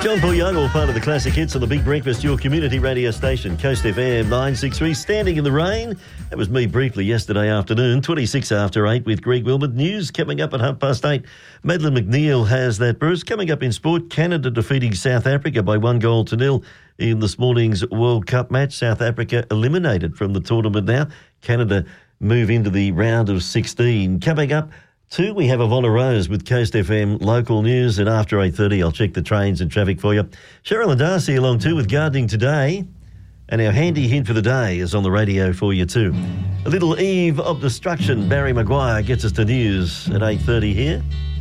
John Paul Young, all part of the Classic Hits on the Big Breakfast, your community radio station, Coast FM 963, standing in the rain. That was me briefly yesterday afternoon, 26 after 8 with Greg Wilmot. News coming up at 8:30. Madeline McNeil has that, Bruce. Coming up in sport, Canada defeating South Africa by 1-0 in this morning's World Cup match. South Africa eliminated from the tournament now. Canada move into the round of 16. Coming up, too, we have Ivonna Rose with Coast FM local news, and after 8:30 I'll check the trains and traffic for you. Cheryl and Darcy along too with Gardening Today, and our handy hint for the day is on the radio for you too. A little eve of destruction. Barry Maguire gets us to news at 8:30 here.